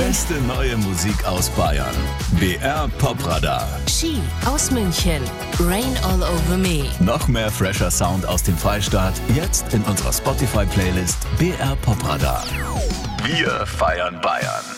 beste neue Musik aus Bayern. BR Popradar. Ski aus München. Rain All Over Me. Noch mehr fresher Sound aus dem Freistaat. Jetzt in unserer Spotify-Playlist BR Popradar. Wir feiern Bayern.